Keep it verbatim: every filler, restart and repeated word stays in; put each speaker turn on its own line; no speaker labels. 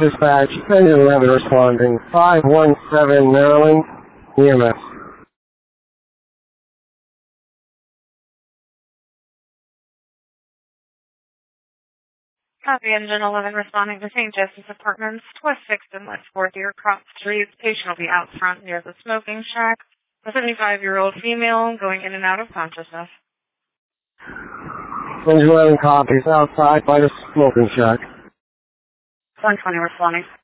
Dispatch, Engine eleven responding, five one seven Maryland, E M S.
Copy, Engine eleven responding to Saint Joseph's Apartments, West sixth and West fourth Year Crop Street. Patient will be out front near the smoking shack. A seventy-five-year-old female going in and out of consciousness.
Engine eleven copies outside by the smoking shack.
one twenty responding.